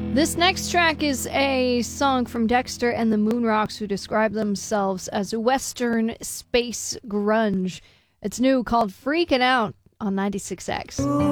This next track is a song from Dexter and the Moonrocks, who describe themselves as Western space grunge. It's new, called Freakin' Out on 96X.